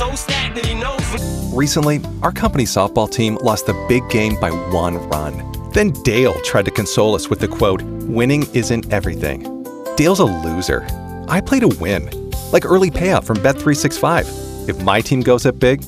so stagnant, he knows. Recently, our company softball team lost the big game by 1 run. Then Dale tried to console us with the quote, "Winning isn't everything." Dale's a loser. I play to win. Like early payout from Bet365. If my team goes up big,